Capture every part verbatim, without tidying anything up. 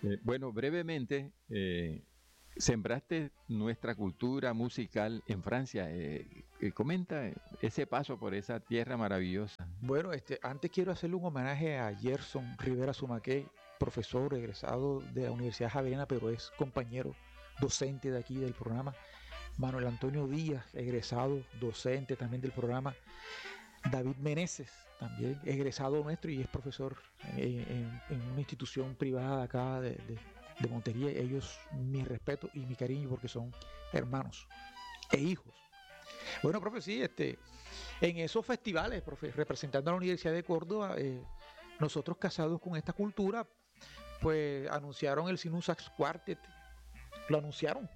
Eh, bueno, brevemente, eh, sembraste nuestra cultura musical en Francia. Eh, eh, comenta ese paso por esa tierra maravillosa. Bueno, este, antes quiero hacerle un homenaje a Gerson Rivera Sumaqué, profesor egresado de la Universidad Javeriana, pero es compañero docente de aquí del programa. Manuel Antonio Díaz, egresado docente también del programa. David Meneses, también egresado nuestro y es profesor en, en, en una institución privada acá de, de, de Montería. Ellos, mi respeto y mi cariño porque son hermanos e hijos. Bueno, profe, sí, este, en esos festivales, profe, representando a la Universidad de Córdoba, eh, nosotros casados con esta cultura, pues anunciaron el Sinus Sax Quartet, lo anunciaron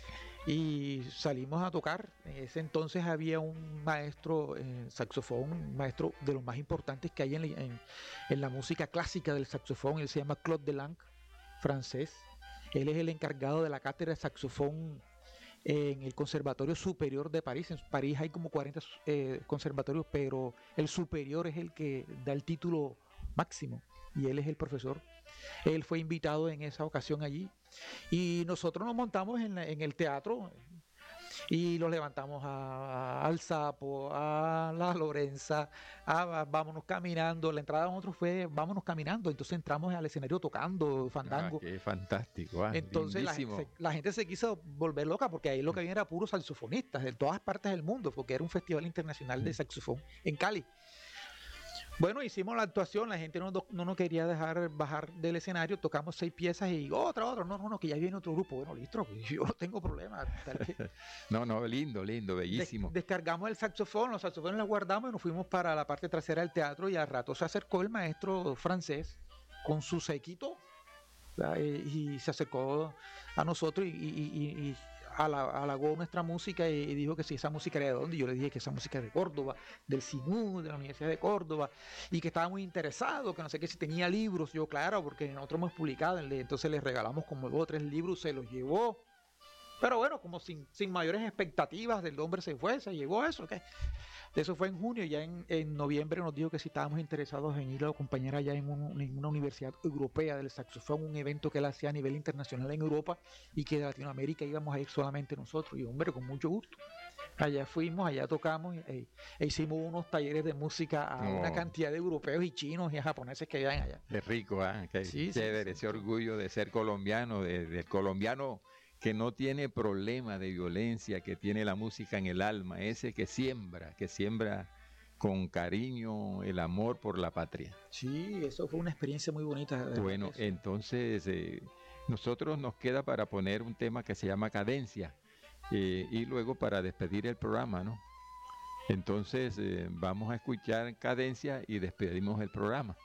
y salimos a tocar. En ese entonces había un maestro en eh, saxofón, un maestro de los más importantes que hay en, en, en la música clásica del saxofón. Él se llama Claude Delangue, francés. Él es el encargado de la cátedra de saxofón en el Conservatorio Superior de París. En París hay como cuarenta eh, conservatorios, pero el superior es el que da el título máximo y él es el profesor. Él fue invitado en esa ocasión allí y nosotros nos montamos en, la, en el teatro y los levantamos a, a, al Sapo, a la Lorenza, a, a vámonos caminando. La entrada de nosotros fue vámonos caminando, entonces entramos al escenario tocando fandango. Ah, qué fantástico, ah, entonces la, se, la gente se quiso volver loca porque ahí lo que había era puros saxofonistas de todas partes del mundo, porque era un festival internacional de saxofón en Cali. Bueno, hicimos la actuación, la gente no, no nos quería dejar bajar del escenario, tocamos seis piezas y otra, otra, no, no, no, que ya viene otro grupo. Bueno, listo, yo no tengo problema. no, no, lindo, lindo, bellísimo. Des descargamos el saxofón, los saxofones los guardamos y nos fuimos para la parte trasera del teatro y al rato se acercó el maestro francés con su séquito y se acercó a nosotros y, y, y, y halagó nuestra música y dijo que si esa música era de dónde. Yo le dije que esa música era de Córdoba, del SINU, de la Universidad de Córdoba, y que estaba muy interesado, que no sé qué, si tenía libros. Yo, claro, porque nosotros hemos publicado, entonces le regalamos como dos o tres libros, se los llevó. Pero bueno, como sin, sin mayores expectativas, del hombre se fue, se llegó a eso. ¿Qué? Eso fue en junio, ya en, en noviembre nos dijo que si estábamos interesados en ir a acompañar allá en, un, en una universidad europea del saxofón, un evento que él hacía a nivel internacional en Europa y que de Latinoamérica íbamos a ir solamente nosotros. Y hombre, con mucho gusto. Allá fuimos, allá tocamos e, e hicimos unos talleres de música a oh. una cantidad de europeos y chinos y japoneses que vivían allá. Qué rico, ¿eh? Qué sí, chévere, sí, ese sí, orgullo de ser colombiano, de, del colombiano que no tiene problema de violencia, que tiene la música en el alma, ese que siembra, que siembra con cariño el amor por la patria. Sí, eso fue una experiencia muy bonita. Bueno, eso. entonces eh, nosotros nos queda para poner un tema que se llama Cadencia eh, y luego para despedir el programa, ¿no? Entonces eh, vamos a escuchar Cadencia y despedimos el programa.